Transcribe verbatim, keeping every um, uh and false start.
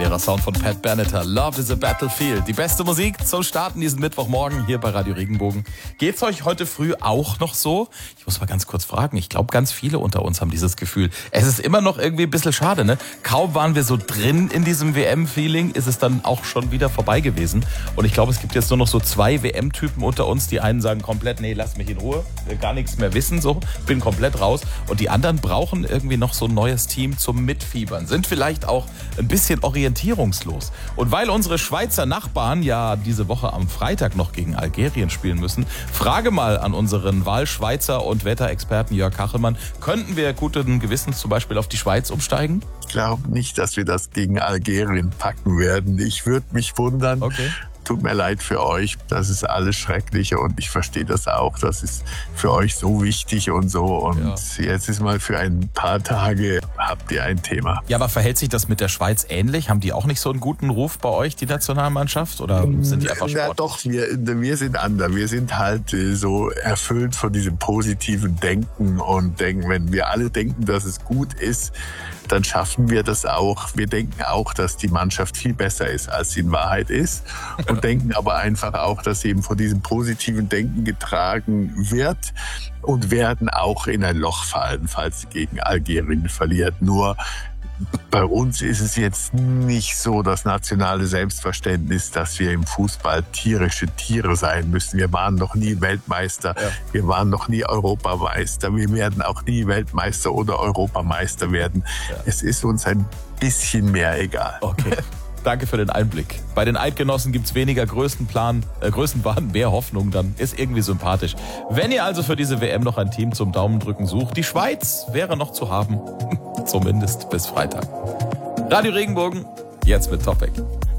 legendärer Sound von Pat Benatar. Love is a Battlefield. Die beste Musik zum Starten diesen Mittwochmorgen hier bei Radio Regenbogen. Geht's euch heute früh auch noch so? Ich muss mal ganz kurz fragen. Ich glaube, ganz viele unter uns haben dieses Gefühl. Es ist immer noch irgendwie ein bisschen schade, ne? Kaum waren wir so drin in diesem W M-Feeling, ist es dann auch schon wieder vorbei gewesen. Und ich glaube, es gibt jetzt nur noch so zwei W M-Typen unter uns. Die einen sagen komplett, nee, lass mich in Ruhe, will gar nichts mehr wissen, so, bin komplett raus. Und die anderen brauchen irgendwie noch so ein neues Team zum Mitfiebern. Sind vielleicht auch ein bisschen orientierungslos. Und weil unsere Schweizer Nachbarn ja diese Woche am Freitag noch gegen Algerien spielen müssen, frage mal an unseren Wahlschweizer und Wetterexperten Jörg Kachelmann, könnten wir guten Gewissens zum Beispiel auf die Schweiz umsteigen? Ich glaube nicht, dass wir das gegen Algerien packen werden. Ich würde mich wundern. Okay. Tut mir leid für euch, das ist alles Schreckliche und ich verstehe das auch, das ist für euch so wichtig und so und ja. Jetzt ist mal für ein paar Tage, habt ihr ein Thema. Ja, aber verhält sich das mit der Schweiz ähnlich? Haben die auch nicht so einen guten Ruf bei euch, die Nationalmannschaft, oder sind die einfach Sport? Ja doch, wir, wir sind anders, wir sind halt so erfüllt von diesem positiven Denken und denken, wenn wir alle denken, dass es gut ist, dann schaffen wir das auch. Wir denken auch, dass die Mannschaft viel besser ist, als sie in Wahrheit ist. Und denken aber einfach auch, dass sie eben von diesem positiven Denken getragen wird und werden auch in ein Loch fallen, falls sie gegen Algerien verliert. Nur bei uns ist es jetzt nicht so das nationale Selbstverständnis, dass wir im Fußball tierische Tiere sein müssen. Wir waren noch nie Weltmeister, ja. Wir waren noch nie Europameister, wir werden auch nie Weltmeister oder Europameister werden. Ja. Es ist uns ein bisschen mehr egal. Okay. Danke für den Einblick. Bei den Eidgenossen gibt's weniger Größenplan, äh, Größenwahn, mehr Hoffnung, dann ist irgendwie sympathisch. Wenn ihr also für diese W M noch ein Team zum Daumendrücken sucht, die Schweiz wäre noch zu haben, zumindest bis Freitag. Radio Regenbogen, jetzt mit Topic.